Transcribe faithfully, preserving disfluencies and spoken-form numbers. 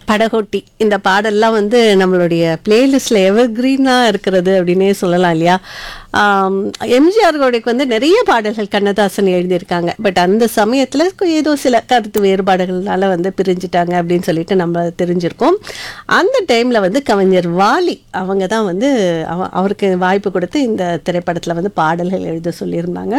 படகோட்டி இந்த பாடல்லாம் வந்து நம்மளுடைய பிளேலிஸ்ட்ல எவர் கிரீனா இருக்கிறது அப்படின்னே சொல்லலாம் இல்லையா. எம்ஜிஆர்களுடைய வந்து நிறைய பாடல்கள் கண்ணதாசன் எழுதியிருக்காங்க. பட் அந்த சமயத்தில் ஏதோ சில கருத்து வேறுபாடுகள்னால வந்து பிரிஞ்சுட்டாங்க அப்படின்னு சொல்லிட்டு நம்ம தெரிஞ்சிருக்கோம். அந்த டைமில் வந்து கவிஞர் வாலி அவங்க தான் வந்து அவ அவருக்கு வாய்ப்பு கொடுத்து இந்த திரைப்படத்தில் வந்து பாடல்கள் எழுத சொல்லியிருந்தாங்க.